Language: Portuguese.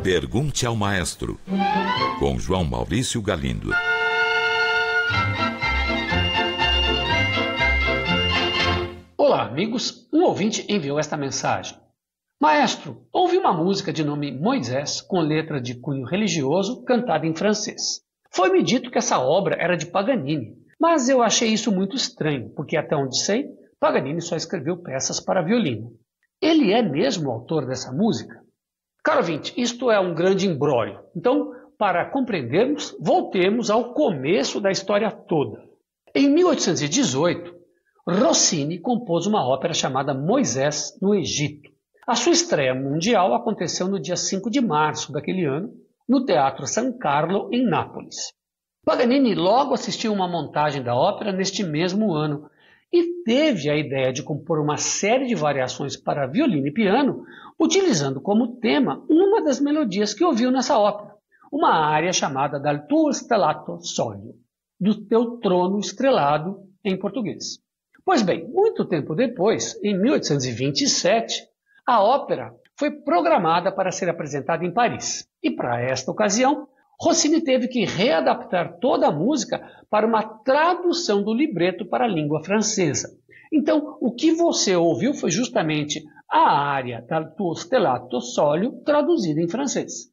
Pergunte ao Maestro, com João Maurício Galindo. Olá, amigos. Um ouvinte enviou esta mensagem. Maestro, ouvi uma música de nome Moisés, com letra de cunho religioso, cantada em francês. Foi-me dito que essa obra era de Paganini, mas eu achei isso muito estranho, porque até onde sei, Paganini só escreveu peças para violino. Ele é mesmo o autor dessa música? Caro ouvinte, isto é um grande imbróglio. Então, para compreendermos, voltemos ao começo da história toda. Em 1818, Rossini compôs uma ópera chamada Moisés no Egito. A sua estreia mundial aconteceu no dia 5 de março daquele ano, no Teatro San Carlo, em Nápoles. Paganini logo assistiu uma montagem da ópera neste mesmo ano e teve a ideia de compor uma série de variações para violino e piano, utilizando como tema uma das melodias que ouviu nessa ópera, uma área chamada Dal tuo stellato solio, do teu trono estrelado em português. Pois bem, muito tempo depois, em 1827, a ópera foi programada para ser apresentada em Paris. E para esta ocasião, Rossini teve que readaptar toda a música para uma tradução do libreto para a língua francesa. Então, o que você ouviu foi justamente a área Dal tuo stellato solio traduzida em francês.